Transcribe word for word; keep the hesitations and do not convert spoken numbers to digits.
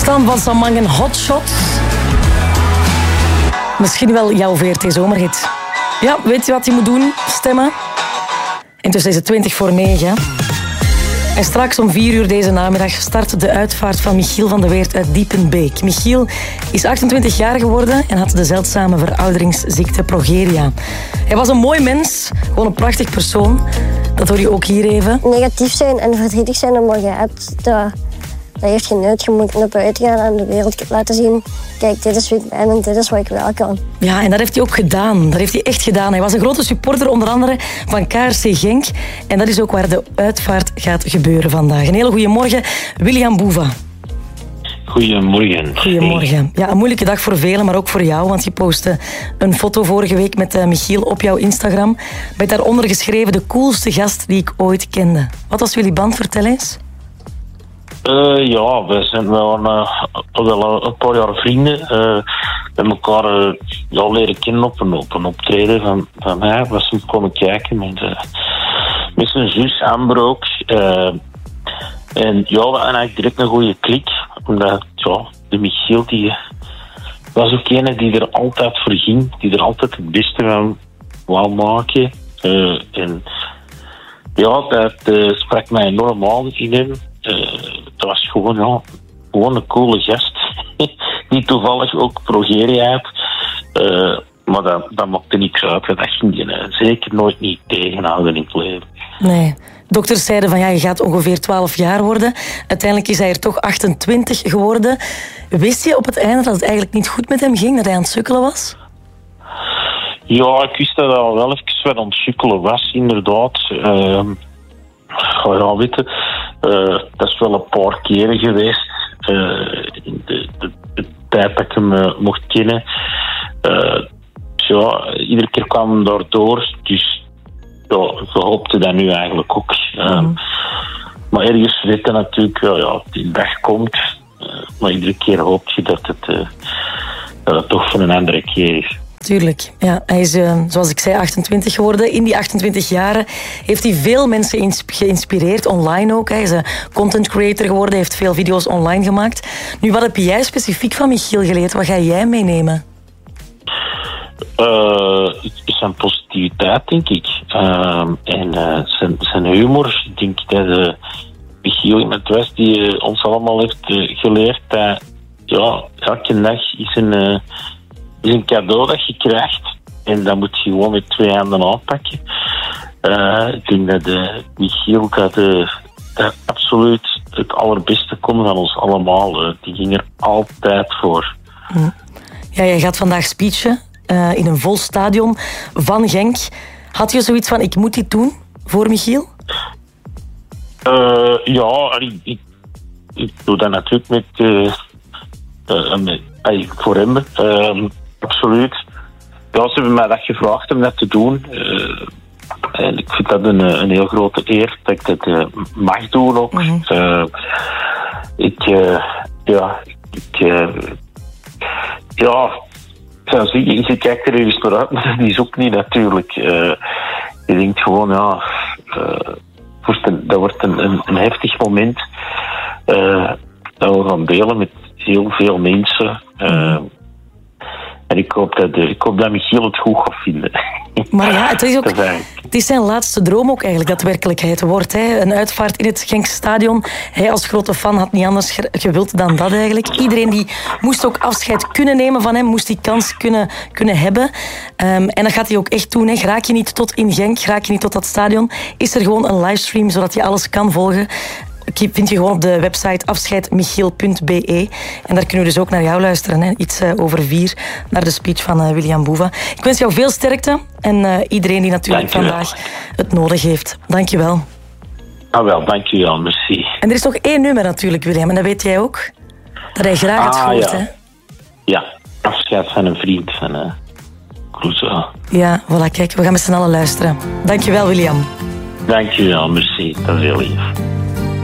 Stan van Samangen, Hot Shots. Misschien wel jouw V R T-zomerhit. Ja, weet je wat je moet doen? Stemmen. Intussen is het twintig voor negen. En straks om vier uur deze namiddag start de uitvaart van Michiel van de Weert uit Diepenbeek. Michiel is achtentwintig jaar geworden en had de zeldzame verouderingsziekte progeria. Hij was een mooi mens, gewoon een prachtig persoon. Dat hoor je ook hier even. Negatief zijn en verdrietig zijn om wat je hebt, dat, dat heeft geen nut. Je moet naar buiten gaan en de wereld laten zien. Kijk, dit is wie ik ben en dit is wat ik wel kan. Ja, en dat heeft hij ook gedaan. Dat heeft hij echt gedaan. Hij was een grote supporter, onder andere van K R C Genk. En dat is ook waar de uitvaart gaat gebeuren vandaag. Een hele goede morgen, William Boeva. Goedemorgen. Goedemorgen. Ja, een moeilijke dag voor velen, maar ook voor jou. Want je postte een foto vorige week met uh, Michiel op jouw Instagram. Met daaronder geschreven de coolste gast die ik ooit kende. Wat was jullie band? Vertel eens. Uh, ja, we zijn wel een, uh, wel een paar jaar vrienden. Uh, we hebben elkaar uh, ja, leren kennen op een, op een optreden van, van mij. We zijn komen kijken met, uh, met zijn zus Amber ook. Uh, en ja, we hadden eigenlijk direct een goede klik. Omdat ja, de Michiel die was ook een die er altijd voor ging. Die er altijd het beste van wou maken. Uh, en ja, dat uh, sprak mij enorm aan in hem. Uh, dat was gewoon, ja, gewoon een coole gast. Die toevallig ook progeria had. Uh, maar dat, dat maakte niks uit. Dat ging je uh, zeker nooit niet tegenhouden in het leven. Nee. Dokters zeiden van ja, je gaat ongeveer twaalf jaar worden. Uiteindelijk is hij er toch achtentwintig geworden. Wist je op het einde dat het eigenlijk niet goed met hem ging? Dat hij aan het sukkelen was? Ja, ik wist dat hij al wel even wat aan het sukkelen was, inderdaad. Uh, ja, weet je, uh, dat is wel een paar keren geweest. Uh, in de, de, de tijd dat ik hem uh, mocht kennen. Uh, ja, iedere keer kwam hem daardoor. Dus ja, we hoopten dat nu eigenlijk ook. Uh, mm. Maar ergens weet je natuurlijk, ja, ja, die dag komt. Uh, maar iedere keer hoop je dat het, uh, dat het toch voor een andere keer is. Tuurlijk. Ja, hij is, uh, zoals ik zei, achtentwintig geworden. In die achtentwintig jaren heeft hij veel mensen ins- geïnspireerd, online ook. Hij is een content creator geworden, heeft veel video's online gemaakt. Nu, wat heb jij specifiek van Michiel geleerd? Wat ga jij meenemen? Uh, zijn positiviteit, denk ik. Uh, en uh, zijn, zijn humor, denk ik dat uh, Michiel iemand was die uh, ons allemaal heeft uh, geleerd dat ja, elke dag is een... Uh, is een cadeau dat je krijgt. En dat moet je gewoon met twee handen aanpakken. Uh, ik denk dat uh, Michiel dat, uh, dat absoluut het allerbeste kon van ons allemaal. Uh, die ging er altijd voor. Ja, jij gaat vandaag speechen uh, in een vol stadion van Genk. Had je zoiets van, ik moet dit doen voor Michiel? Uh, ja, ik, ik, ik doe dat natuurlijk met... Uh, uh, met uh, voor hem. Uh, Absoluut. Ja, ze hebben mij dat gevraagd om dat te doen. Uh, en ik vind dat een, een heel grote eer dat ik dat uh, mag doen ook. Mm-hmm. Uh, ik, uh, ja, ik, uh, ja, ik zou zeggen, je kijkt er eens naar uit, maar dat is ook niet natuurlijk. Uh, je denkt gewoon, ja, uh, dat wordt een, een, een heftig moment. Uh, dat we gaan delen met heel veel mensen. Uh, mm-hmm. En ik hoop, dat, ik hoop dat Michiel het goed gaat vinden. Maar ja, het is, ook, het is zijn laatste droom ook eigenlijk, dat werkelijkheid wordt. Hè. Een uitvaart in het Genkse stadion. Hij als grote fan had niet anders gewild dan dat eigenlijk. Iedereen die moest ook afscheid kunnen nemen van hem, moest die kans kunnen, kunnen hebben. Um, en dat gaat hij ook echt doen. Hè. Raak je niet tot in Genk, raak je niet tot dat stadion, is er gewoon een livestream, zodat je alles kan volgen. Vind je gewoon op de website afscheidmichiel punt b e. En daar kunnen we dus ook naar jou luisteren. Hè. Iets uh, over vier, naar de speech van uh, William Boeva. Ik wens jou veel sterkte en uh, iedereen die natuurlijk vandaag het nodig heeft. Dank je wel. Ah wel, dank je wel, merci. En er is nog één nummer natuurlijk, William, en dat weet jij ook. Dat hij graag het ah, hoort, ja. hè? Ja, afscheid van een vriend van uh, Clouseau. Ja, voilà, kijk, we gaan met z'n allen luisteren. Dank je wel, William. Dank je wel, merci. Dat is heel lief.